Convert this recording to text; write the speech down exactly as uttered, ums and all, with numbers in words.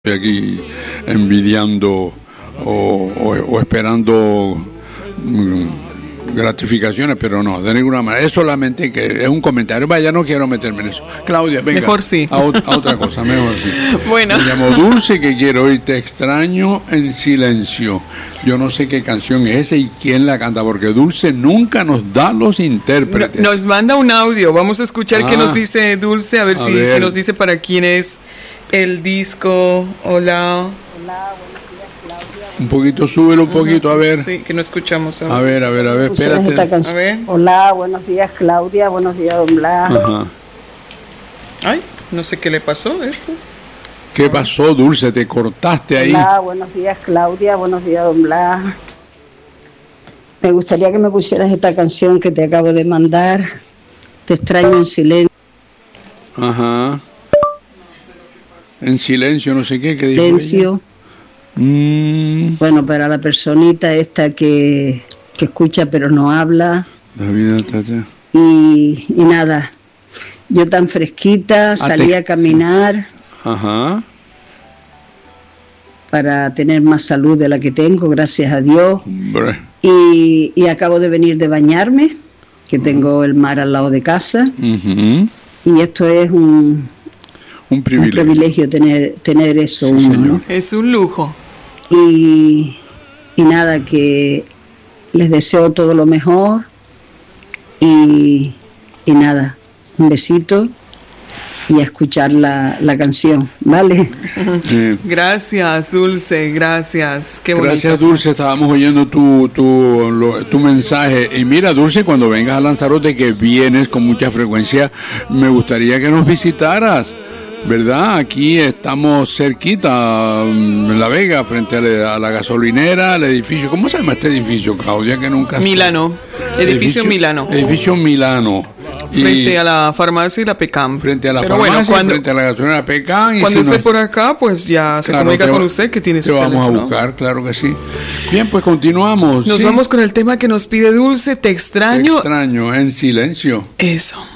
Estoy aquí envidiando o, o, o esperando mm, gratificaciones, pero no, de ninguna manera. Es solamente que es un comentario. Vaya, no quiero meterme en eso. Claudia, venga. Mejor sí. A, ot- a otra cosa, mejor sí. Bueno. Me llamo Dulce, que quiero oír Te extraño en silencio. Yo no sé qué canción es esa y quién la canta, porque Dulce nunca nos da los intérpretes. No, nos manda un audio. Vamos a escuchar Ah. qué nos dice Dulce, a ver, A si, ver. si nos dice para quién es el disco. Hola. Un poquito, súbelo un poquito, a ver. Sí, que no escuchamos. A ver, a ver, a ver, Pusieron esta espérate. canción. A ver. Hola, buenos días Claudia, buenos días Don Blas. Ajá. Ay, no sé qué le pasó a esto. ¿Qué pasó, Dulce? ¿Te cortaste ahí? Hola, buenos días Claudia, buenos días Don Blas. Me gustaría que me pusieras esta canción que te acabo de mandar. Te extraño en silencio. Ajá. En silencio, no sé qué, ¿qué dijo ella? silencio. Mm, Bueno, para la personita esta que, que escucha pero no habla. David, tata. Y, y nada, yo tan fresquita, salí te- a caminar Ajá. para tener más salud de la que tengo, gracias a Dios. Hombre. Y, y acabo de venir de bañarme, que tengo el mar al lado de casa, Ujú. y esto es un, Un un privilegio. privilegio tener, tener eso Sí, uno, señor. ¿no? Es un lujo. Y, y nada, que les deseo todo lo mejor, y, y nada, un besito y a escuchar la, la canción, ¿vale? Sí. Gracias, Dulce, gracias. Qué bonito. Gracias, Dulce. Estábamos oyendo tu, tu, lo- tu mensaje. Y mira, Dulce, cuando vengas a Lanzarote, que vienes con mucha frecuencia, me gustaría que nos visitaras. ¿Verdad? Aquí estamos cerquita, mm, en La Vega, frente a la, a la gasolinera, al edificio. ¿Cómo se llama este edificio, Claudia? Que nunca sé. Milano. Edificio Milano. Edificio Milano. Y Frente a la farmacia y la Pecam. frente a la Pero farmacia, bueno, cuando, frente a la gasolinera Pecan. Y cuando si esté no- por acá, pues ya se Claro, comunica te con va- usted, que tiene Te su vamos teléfono. a buscar, claro que sí. Bien, pues continuamos. Nos Sí. vamos con el tema que nos pide Dulce. Te Te extraño. extraño en silencio. Eso.